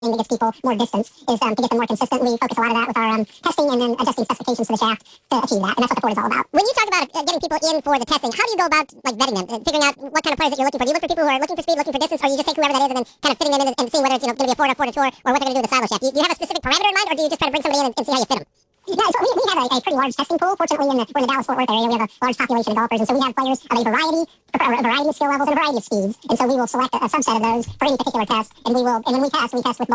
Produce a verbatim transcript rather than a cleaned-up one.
that gives people more distance is um, to get them more consistent. We focus a lot of that with our um, testing and then adjusting specifications to the shaft to achieve that, and that's what the port is all about. When you talk about uh, getting people in for the testing, how do you go about like vetting them, uh, figuring out what kind of players that you're looking for? Do you look for people who are looking for speed, looking for distance, or you just take whoever that is and then kind of fitting them in and seeing whether it's you know going to be a four to four to tour or what they're going to do with the silo shaft? Do you, do you have a specific parameter in mind, or do you just try to bring somebody in and, and see how you fit them? Yeah, so we, we have a, a pretty large testing pool. Fortunately, in the, we're in the Dallas-Fort Worth area, we have a large population of golfers, and so we have players of a variety, a variety of skill levels and a variety of speeds. And so we will select a, a subset of those for any particular test, and we will, and when we test, we test with